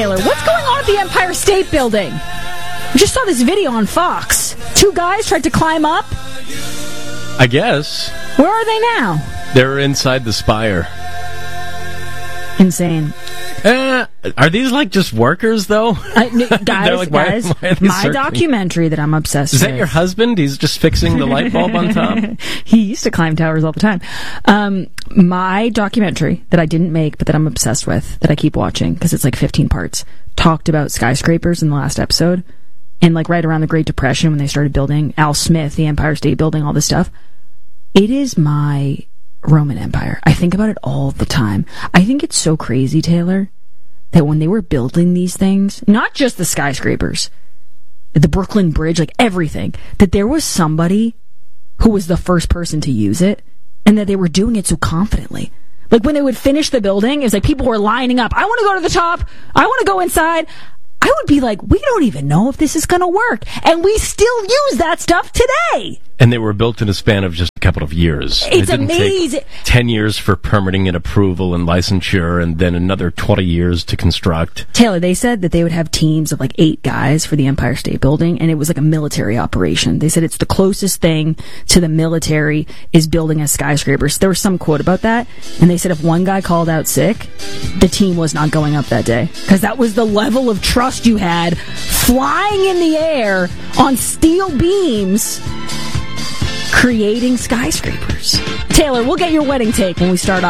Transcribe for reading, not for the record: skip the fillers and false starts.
Taylor, what's going on at the Empire State Building? I just saw this video on Fox. 2 guys tried to climb up. I guess. Where are they now? They're inside the spire. Insane. Are these like just workers, though? Guys, my documentary that I'm obsessed with. Is that your husband? He's just fixing the light bulb on top? He used to climb towers all the time. My documentary that I didn't make, but that I'm obsessed with, that I keep watching, because it's like 15 parts, talked about skyscrapers in the last episode. And like right around the Great Depression when they started building Al Smith, the Empire State Building, all this stuff. It is my Roman Empire. I think about it all the time. I think it's so crazy, Taylor, that when they were building these things, not just the skyscrapers, the Brooklyn Bridge, like everything, that there was somebody who was the first person to use it, and that they were doing it so confidently. Like when they would finish the building, it was like people were lining up. I want to go to the top. I want to go inside. I would be like, we don't even know if this is going to work. And we still use that stuff today. And they were built in a span of just a couple of years. It's amazing. 10 years for permitting and approval and licensure, and then another 20 years to construct. Taylor, they said that they would have teams of like 8 guys for the Empire State Building, and it was like a military operation. They said it's the closest thing to the military is building a skyscraper. So there was some quote about that, and they said if one guy called out sick, the team was not going up that day. Because that was the level of trust you had flying in the air on steel beams, creating skyscrapers. Taylor, we'll get your wedding take when we start off.